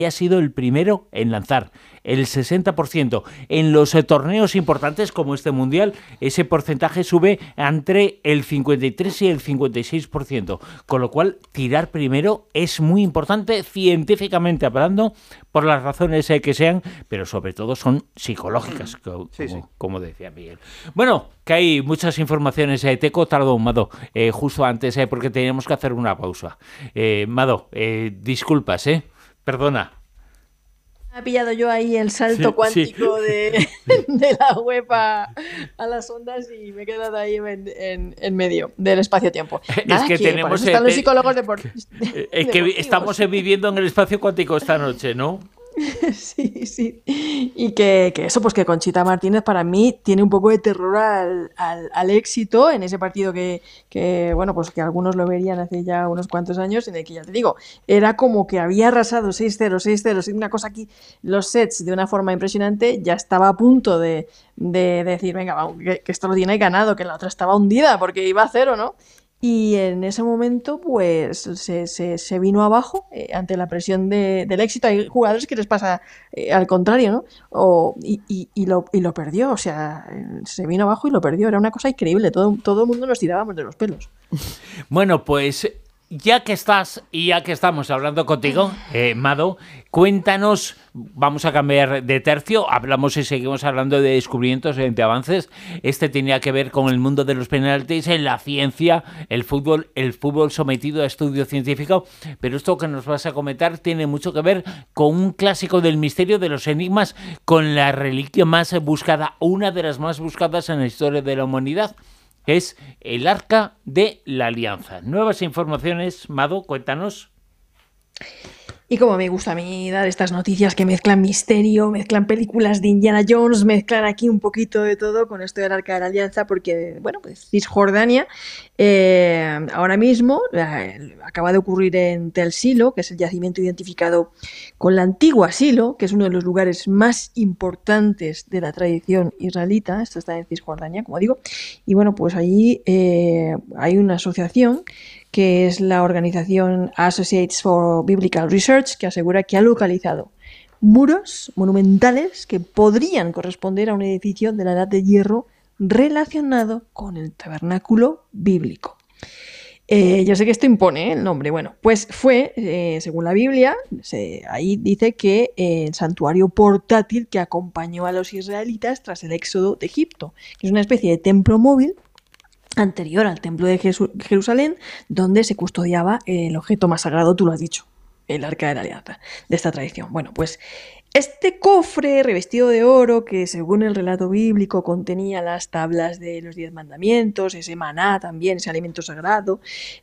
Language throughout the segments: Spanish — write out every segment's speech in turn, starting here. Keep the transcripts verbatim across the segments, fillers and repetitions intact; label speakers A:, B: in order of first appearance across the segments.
A: ha sido el primero en lanzar. El sesenta por ciento. En los eh, torneos importantes como este Mundial, ese porcentaje sube entre el cincuenta y tres y el cincuenta y seis por ciento. Con lo cual, tirar primero es muy importante científicamente hablando, por las razones eh, que sean, pero sobre todo son psicológicas, como,
B: sí, sí.
A: como decía Miguel. Bueno, que hay muchas informaciones. Eh, te he cortado, Mado, eh, justo antes, eh, porque teníamos que hacer una pausa. Eh, Mado, eh, disculpas, ¿eh? Perdona.
C: Me ha pillado yo ahí el salto
A: Sí,
C: cuántico
A: sí.
C: de, de la web a, a las ondas y me he quedado ahí en, en, en medio del espacio-tiempo.
A: Nada, es que, que tenemos...
C: Por eso están
A: eh,
C: los psicólogos depor-
A: Es que estamos viviendo en el espacio cuántico esta noche, ¿no?
C: Sí, sí. Y que, que eso, pues que Conchita Martínez para mí tiene un poco de terror al, al, al éxito en ese partido que, que, bueno, pues que algunos lo verían hace ya unos cuantos años, en el que ya te digo, era como que había arrasado seis cero, seis cero, una cosa aquí, los sets de una forma impresionante, ya estaba a punto de, de, de decir, venga, vamos, que, que esto lo tiene ganado, que la otra estaba hundida porque iba a cero, ¿no? Y en ese momento, pues, se, se, se vino abajo eh, ante la presión de, del éxito. Hay jugadores que les pasa eh, al contrario, ¿no? O, y, y, y, lo, y lo perdió, o sea, se vino abajo y lo perdió. Era una cosa increíble, todo, todo el mundo nos tirábamos de los pelos.
A: Bueno, pues... Ya que estás y ya que estamos hablando contigo, eh, Mado, cuéntanos, vamos a cambiar de tercio, hablamos y seguimos hablando de descubrimientos, de avances. Este tenía que ver con el mundo de los penaltis, en la ciencia, el fútbol, el fútbol sometido a estudio científico, pero esto que nos vas a comentar tiene mucho que ver con un clásico del misterio de los enigmas, con la reliquia más buscada, una de las más buscadas en la historia de la humanidad. Es el Arca de la Alianza. Nuevas informaciones, Mado, cuéntanos.
C: Y como me gusta a mí dar estas noticias que mezclan misterio, mezclan películas de Indiana Jones, mezclan aquí un poquito de todo con esto del Arca de la Alianza, porque, bueno, pues Cisjordania eh, ahora mismo eh, acaba de ocurrir en Tel Silo, que es el yacimiento identificado con la antigua Silo, que es uno de los lugares más importantes de la tradición israelita. Esto está en Cisjordania, como digo. Y bueno, pues allí eh, hay una asociación que es la organización Associates for Biblical Research, que asegura que ha localizado muros monumentales que podrían corresponder a un edificio de la Edad de Hierro relacionado con el tabernáculo bíblico. Eh, yo sé que esto impone ¿eh? el nombre. Bueno, pues fue, eh, según la Biblia, se, ahí dice que eh, el santuario portátil que acompañó a los israelitas tras el éxodo de Egipto, que es una especie de templo móvil anterior al templo de Jerusalén, donde se custodiaba el objeto más sagrado, tú lo has dicho, el Arca de la Alianza, de esta tradición. Bueno, pues este cofre revestido de oro, que según el relato bíblico contenía las tablas de los diez mandamientos, ese maná también, ese alimento sagrado,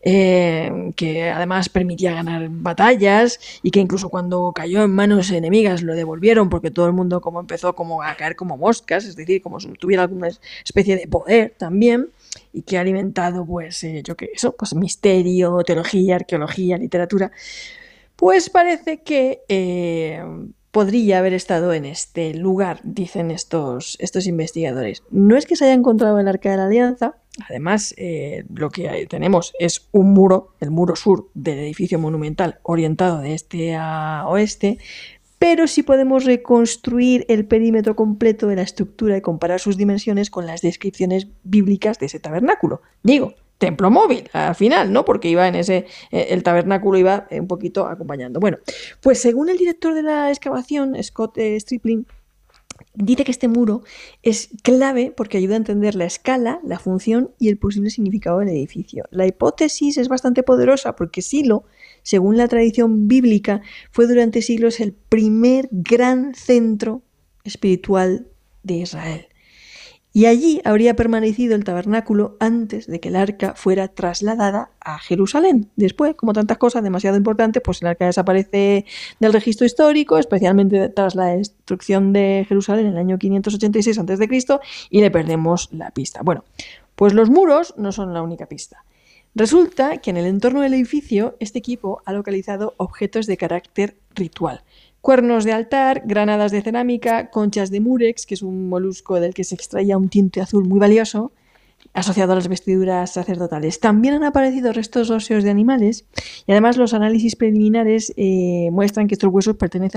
C: eh, que además permitía ganar batallas y que incluso cuando cayó en manos enemigas lo devolvieron porque todo el mundo como empezó como a caer como moscas, es decir, como si tuviera alguna especie de poder también, y que ha alimentado, pues, eh, yo qué eso, pues misterio, teología, arqueología, literatura, pues parece que eh, podría haber estado en este lugar, dicen estos, estos investigadores. No es que se haya encontrado el Arca de la Alianza, además eh, lo que tenemos es un muro, el muro sur del edificio monumental orientado de este a oeste, pero sí podemos reconstruir el perímetro completo de la estructura y comparar sus dimensiones con las descripciones bíblicas de ese tabernáculo. Digo, templo móvil, al final, ¿no? Porque iba en ese, el tabernáculo iba un poquito acompañando. Bueno, pues según el director de la excavación, Scott eh, Stripling, dice que este muro es clave porque ayuda a entender la escala, la función y el posible significado del edificio. La hipótesis es bastante poderosa porque Silo, según la tradición bíblica, fue durante siglos el primer gran centro espiritual de Israel. Y allí habría permanecido el tabernáculo antes de que el arca fuera trasladada a Jerusalén. Después, como tantas cosas demasiado importantes, pues el arca desaparece del registro histórico, especialmente tras la destrucción de Jerusalén en el año quinientos ochenta y seis antes de Cristo, y le perdemos la pista. Bueno, pues los muros no son la única pista. Resulta que en el entorno del edificio este equipo ha localizado objetos de carácter ritual. Cuernos de altar, granadas de cerámica, conchas de murex, que es un molusco del que se extraía un tinte azul muy valioso, asociado a las vestiduras sacerdotales. También han aparecido restos óseos de animales y además los análisis preliminares eh, muestran que estos huesos pertenecen